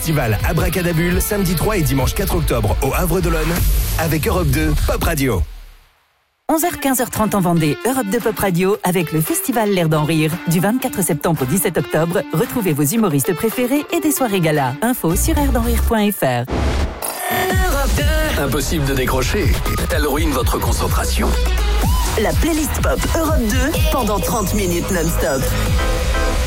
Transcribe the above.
festival Abracadabule, samedi 3 et dimanche 4 octobre au Havre-d'Olonne, avec Europe 2 Pop Radio. 11h, 15h30 en Vendée, Europe 2 Pop Radio avec le festival L'air d'en rire. Du 24 septembre au 17 octobre, retrouvez vos humoristes préférés et des soirées gala. Info sur airdenrire.fr. Impossible de décrocher. Elle ruine votre concentration. La playlist pop Europe 2 pendant 30 minutes non-stop.